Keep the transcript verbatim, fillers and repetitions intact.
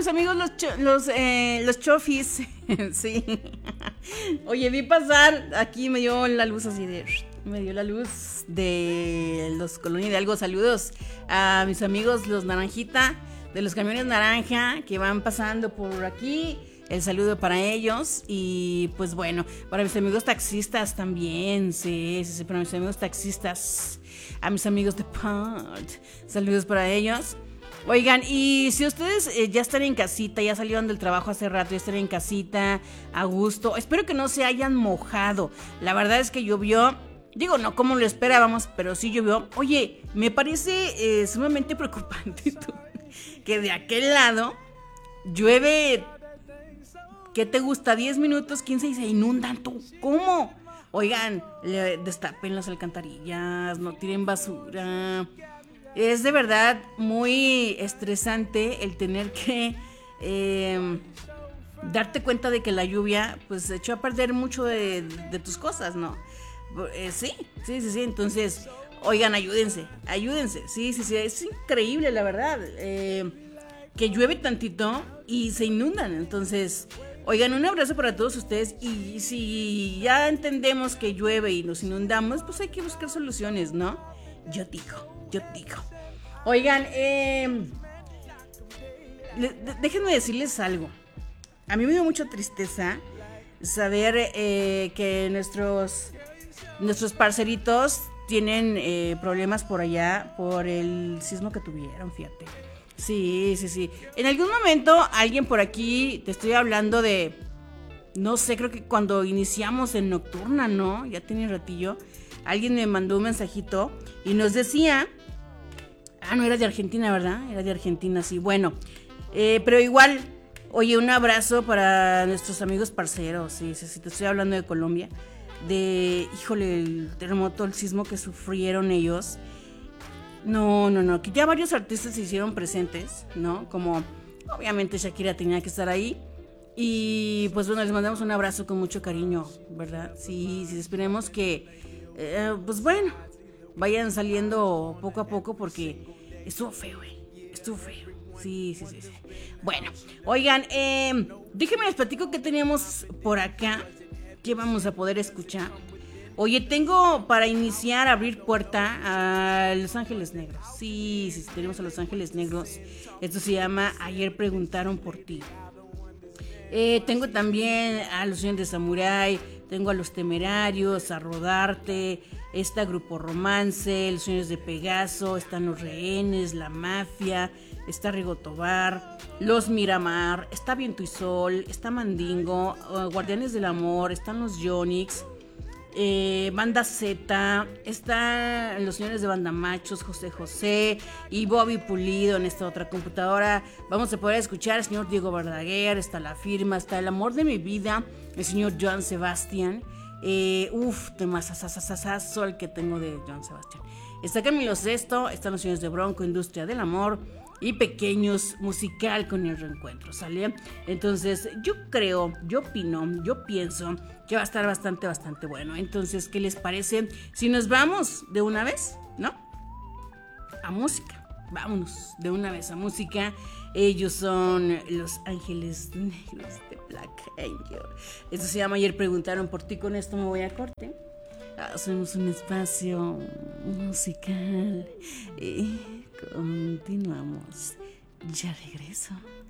mis amigos los cho- los, eh, los chofis. Sí. Oye, vi pasar, aquí me dio la luz así de... Me dio la luz de los Colonia Hidalgo. Saludos a mis amigos los Naranjita, de los camiones naranja que van pasando por aquí. El saludo para ellos. Y pues bueno, para mis amigos taxistas también. Sí, sí, sí, para mis amigos taxistas. A mis amigos de Pod. Saludos para ellos. Oigan, y si ustedes eh, ya están en casita, ya salieron del trabajo hace rato, ya están en casita, a gusto, espero que no se hayan mojado. La verdad es que llovió, digo, no como lo esperábamos, pero sí llovió. Oye, me parece eh, sumamente preocupante tú, que de aquel lado llueve, ¿qué te gusta? diez minutos, quince y se inundan. ¿Tú cómo? Oigan, le destapen las alcantarillas, no tiren basura. Es de verdad muy estresante el tener que eh, darte cuenta de que la lluvia pues echó a perder mucho de, de tus cosas, ¿no? Eh, sí, sí, sí, sí. Entonces, oigan, ayúdense, ayúdense. Sí, sí, sí, es increíble, la verdad. Eh, que llueve tantito y se inundan. Entonces, oigan, un abrazo para todos ustedes. Y si ya entendemos que llueve y nos inundamos, pues hay que buscar soluciones, ¿no? Yo digo, yo digo. Oigan, eh, le, de, déjenme decirles algo. A mí me dio mucha tristeza saber eh, que nuestros, nuestros parceritos tienen eh, problemas por allá por el sismo que tuvieron, fíjate. Sí, sí, sí. En algún momento alguien por aquí, te estoy hablando de, no sé, creo que cuando iniciamos en Nocturna, ¿no? Ya tiene un ratillo. Alguien me mandó un mensajito y nos decía... Ah, no, era de Argentina, ¿verdad? Era de Argentina, sí. Bueno, eh, pero igual, oye, un abrazo para nuestros amigos parceros. Sí, sí, sí, te estoy hablando de Colombia. De, híjole, el terremoto, el sismo que sufrieron ellos. No, no, no, que ya varios artistas se hicieron presentes, ¿no? Como, obviamente Shakira tenía que estar ahí. Y pues bueno, les mandamos un abrazo con mucho cariño, ¿verdad? Sí, sí, esperemos que, eh, pues bueno, vayan saliendo poco a poco porque estuvo feo, eh. Estuvo feo. Sí, sí, sí, sí. Bueno, oigan, eh, déjenme les platico qué teníamos por acá, qué vamos a poder escuchar. Oye, tengo para iniciar, abrir puerta a Los Ángeles Negros. Sí, sí, sí, tenemos a Los Ángeles Negros. Esto se llama Ayer Preguntaron por Ti. Eh, tengo también a Los Sueños de Samurai, tengo a Los Temerarios, a Rodarte, está Grupo Romance, Los Sueños de Pegaso, están Los Rehenes, La Mafia, está Rigo Tobar, Los Miramar, está Viento y Sol, está Mandingo, uh, Guardianes del Amor, están Los Yonix, eh, Banda Z, están Los Señores de Banda Machos, José José y Bobby Pulido. En esta otra computadora vamos a poder escuchar al señor Diego Verdaguer, está La Firma, está El Amor de mi Vida, el señor Joan Sebastián, eh, uff, temazazazazazo el que tengo de Joan Sebastián. Está Camilo Sesto, están Los Señores de Bronco, Industria del Amor y Pequeños, musical con El Reencuentro, ¿sale? Entonces yo creo, yo opino, yo pienso que va a estar bastante, bastante bueno. Entonces, ¿qué les parece si nos vamos de una vez, no? A música, vámonos de una vez a música. Ellos son Los Ángeles Negros de Black Angel. Esto se llama Ayer Preguntaron por Ti. Con esto me voy a corte. Hacemos un espacio musical y continuamos. Ya regreso.